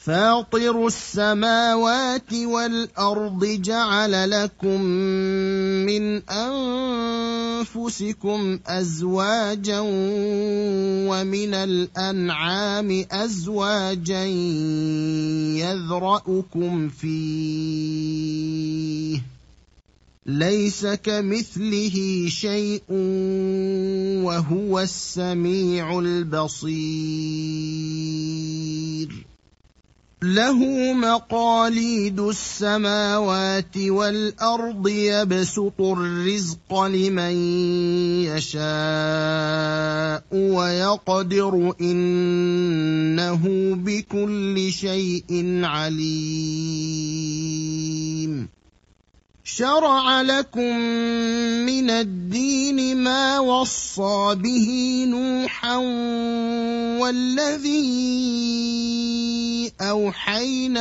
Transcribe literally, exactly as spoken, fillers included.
فاطر السماوات والأرض جعل لكم من أنفسكم أزواجا ومن الأنعام أزواجا يذرأكم فيه ليس كمثله شيء وهو السميع البصير له مقاليد السماوات والأرض يبسط الرزق لمن يشاء ويقدر إنه بكل شيء عليم شرع لكم من الدين ما وصى به نوحا والذي أوحينا